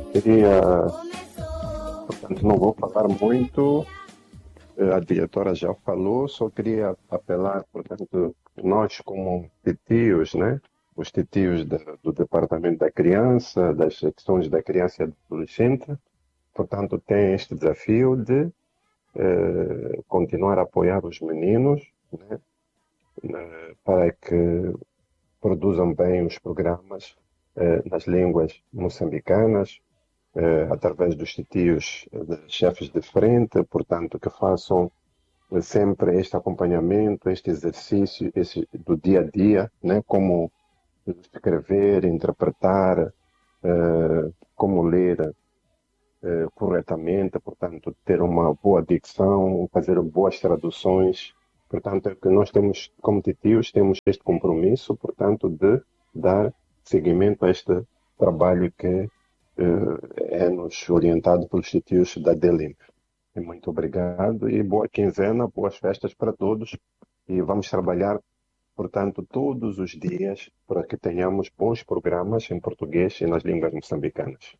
Queria, portanto, não vou falar muito, a diretora já falou, só queria apelar, portanto, nós como titios, né? Os titios do Departamento da Criança, das secções da criança e do adolescente, portanto, tem este desafio de continuar a apoiar os meninos, né? Para que produzam bem os programas nas línguas moçambicanas, através dos titios de chefes de frente, portanto, que façam sempre este acompanhamento, este exercício do dia a dia, né? Como escrever, interpretar, como ler corretamente, portanto, ter uma boa dicção, fazer boas traduções. Portanto, é que nós temos, como titios, temos este compromisso, portanto, de dar seguimento a este trabalho que é-nos orientado pelos titios da DELIM. Muito obrigado e boa quinzena, boas festas para todos e vamos trabalhar, portanto, todos os dias para que tenhamos bons programas em português e nas línguas moçambicanas.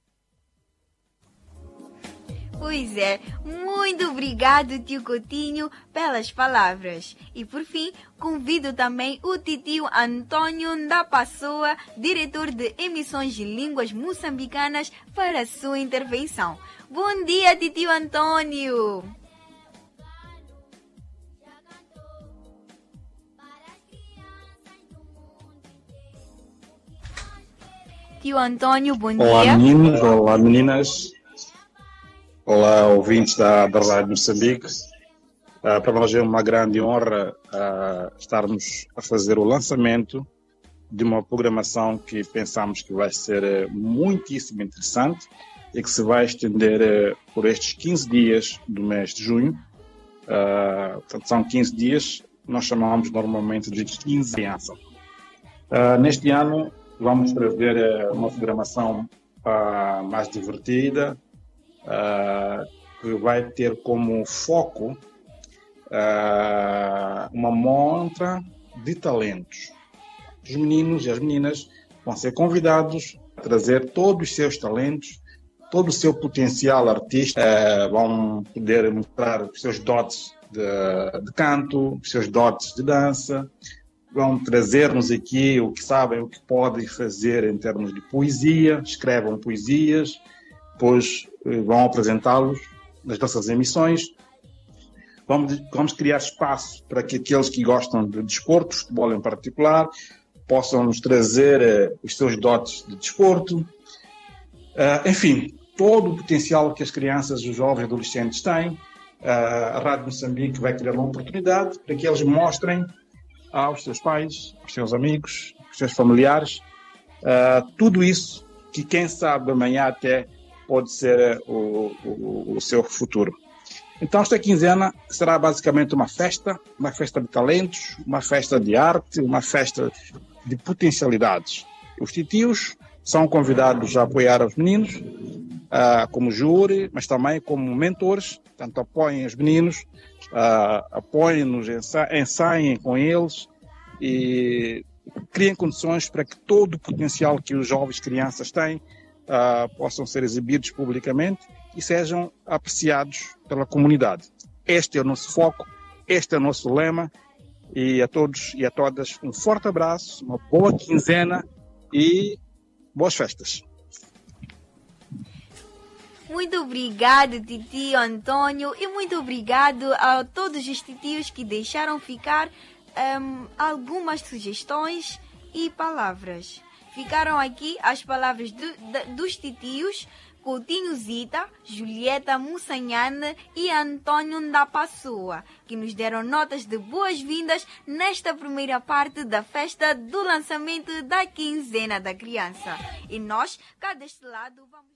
Pois é, muito obrigado, tio Coutinho, pelas palavras. E por fim, convido também o titio Antônio da Pessoa, diretor de emissões de línguas moçambicanas, para a sua intervenção. Bom dia, titio Antônio! Tio Antônio, bom dia. Olá, meninos, olá, meninas. Olá, ouvintes da Rádio Moçambique. Para nós é uma grande honra estarmos a fazer o lançamento de uma programação que pensamos que vai ser muitíssimo interessante e que se vai estender por estes 15 dias do mês de junho. Portanto, são 15 dias, nós chamamos normalmente de 15 crianças. Neste ano, vamos trazer uma programação mais divertida, que vai ter como foco uma montra de talentos. Os meninos e as meninas vão ser convidados a trazer todos os seus talentos, todo o seu potencial artístico, vão poder mostrar os seus dotes de canto, os seus dotes de dança, vão trazer-nos aqui o que sabem, o que podem fazer em termos de poesia, escrevam poesias, depois vão apresentá-los nas nossas emissões. Vamos criar espaço para que aqueles que gostam de desporto, futebol em particular, possam nos trazer os seus dotes de desporto. Enfim, todo o potencial que as crianças, os jovens e adolescentes têm, a Rádio Moçambique vai criar uma oportunidade para que eles mostrem aos seus pais, aos seus amigos, aos seus familiares, tudo isso que, quem sabe, amanhã até pode ser o seu futuro. Então, esta quinzena será basicamente uma festa de talentos, uma festa de arte, uma festa de potencialidades. Os titios são convidados a apoiar os meninos, como júri, mas também como mentores. Portanto, apoiem os meninos, apoiem-nos, ensaiem com eles e criem condições para que todo o potencial que os jovens crianças têm possam ser exibidos publicamente e sejam apreciados pela comunidade. Este é o nosso foco, este é o nosso lema, e a todos e a todas um forte abraço, uma boa quinzena e boas festas. Muito obrigado, titio Antônio, e muito obrigado a todos os titios que deixaram ficar algumas sugestões e palavras. Ficaram aqui as palavras dos titios Coutinho Zita, Julieta Mussanhane e Antônio da Pessoa, que nos deram notas de boas-vindas nesta primeira parte da festa do lançamento da quinzena da criança. E nós, cá deste lado, vamos...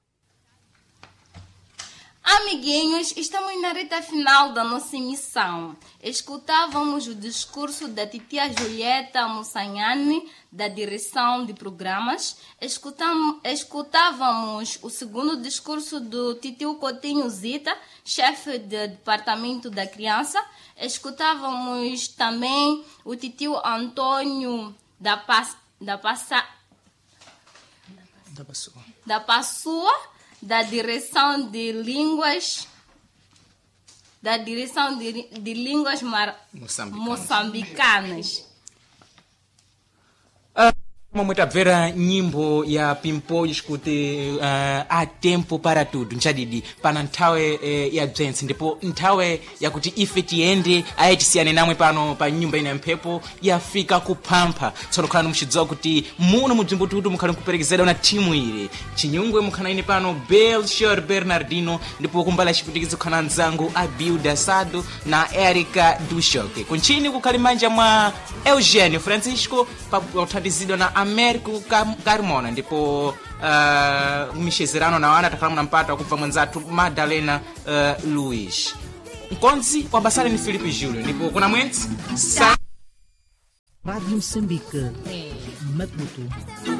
Amiguinhos, estamos na reta final da nossa emissão. Escutávamos o discurso da titia Julieta Mussanhane, da direção de programas. Escutávamos o segundo discurso do titio Coutinho Zita, chefe do departamento da criança. Escutávamos também o titio Antônio da da Passua, da direção de línguas, de línguas moçambicanas. Vamos tabvera nyimbo ya Pimpolho kuti há tempo para tudo nchadidi pana nthawe ya bzentsi ndipo nthawe yakuti ife tiyende ayitisiyane namwe pano pa nyumba ina mphepo yafika kuphampha tsono khala muchidziwa kuti muno mudzimbututu mukhale kuperekezera na timu ile chinyungwe mukhala ine pano Belchior Bernardino ndipo kumbala chiputikizo khala nzangu Abilda Sado na Erika Dushoke kunchini kukhali manja mwa Eugenio Francisco pa uthandizidwa na Américo Carmona ndipo mishezerano na wana takalamu na mpata wakubva mwenzatu Madalena Luiz mkonzi wa basari ni Filipe Júlio ndipo kuna mwenzi Rádio Moçambique, Maputo.